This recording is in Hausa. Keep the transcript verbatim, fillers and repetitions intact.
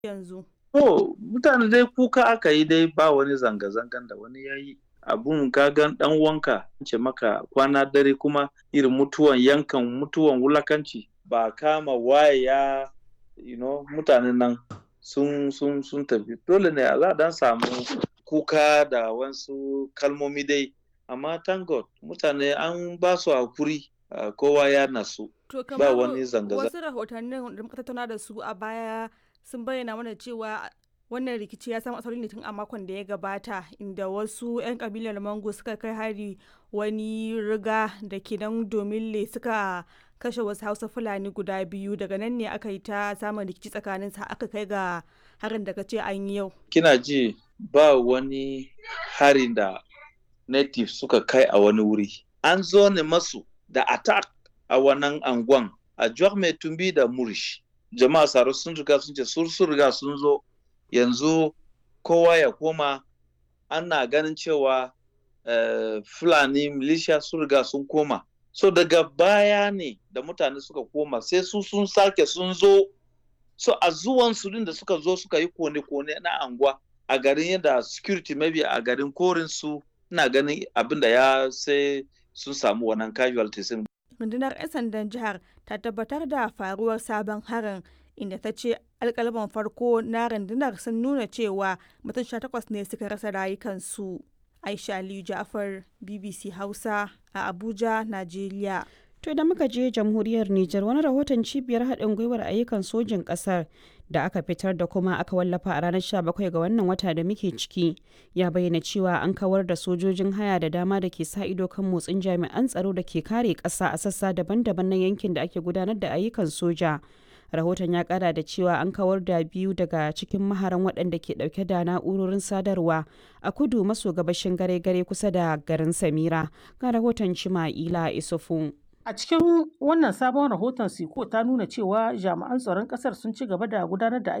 yanzu? To, mutane dai kuka aka yi dai ba wani zanga-zangan da wani ya yi. Abun ka gan ɗan wanka ce maka kwana dare kuma irin mutuwan yankan mutuwan wulakanci ba kama waye ya you know, mutanen nan sun sun sun tafi dole ne za a dan samu kuka da wasu kalmomi dai amma thank God mutane an ba su hakuri uh, kowa ya nasu To ba kamar wani zanga-zanga. wasu rahotannin da muka tattauna da su a baya sun bayyana mana cewa wannan rikici ya samu asali ne tun a makon da ya gabata inda wasu 'yan kabilar Mango suka kai hari wani riga da ke nan Domille suka kashe wasu Hausa Fulani guda biyu daga nan ne aka yi ta samun rikici tsakanin sa aka kai ga harin da kace an yi yau. Kina ji ba wani harin da native suka kai a wani wuri. An zo ne masu da attack a wannan anguwan a Juak Mai Tumbi da Murish. Jama'a Saro sun riga sun ce sun riga sun zo yanzu kowa ya koma ana ganin cewa uh, Fulani militia sun riga sun koma. So daga baya ne da mutane suka koma sai su sun sake sun zo. So a zuwan su din da suka zo suka yi kone-kone na anguwa a garin yadda security maybe a garin korin su ina ganin abin da ya sai sun samu wannan casualties. Rundunar 'yan sandan jihar ta tabbatar da faruwar sabon harin inda ta ce alkalaman farko na rundunar sun nuna cewa mutum sha takwas ne suka rasa rayukansu. Aisha Aliyu Ja'far, B B C Hausa a Abuja, Najeriya. To da muka je jamhuriyar Nijar wani rahoton cibiyar haɗin gwiwar ayyukan sojin ƙasar da aka fitar da kuma aka wallafa a ranar sha bakwai ga wannan wata da muke ciki ya bayyana cewa an kawar da sojojin haya da dama da ke sa ido kan motsin jami'an tsaro da ke kare ƙasa a sassa daban-daban na yankin da ake gudanar da ayyukan soja. Rahoton ya kara da cewa an kawar da biyu daga cikin maharan waɗanda ke ɗauke da na'urorin sadarwa a kudu maso gabashin gare-gare kusa da garin Samira. Ga rahoton Cima'ila Isufu. A cikin wannan sabon rahoton Siko ta nuna cewa jami'an tsaron ƙasar sun ci gaba da gudanar da